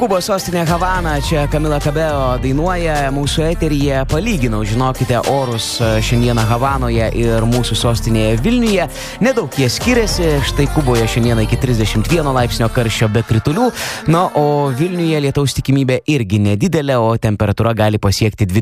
Kubos sostinė Havana, čia Camila Cabello dainuoja mūsų eteryje. Palyginau, žinokite, orus šiandieną Havanoje ir mūsų sostinėje Vilniuje. Nedaug jie skiriasi, štai Kuboje šiandieną iki 31 laipsnio karščio be kritulių, o Vilniuje lietaus tikimybė irgi nedidelė, o temperatūra gali pasiekti 20.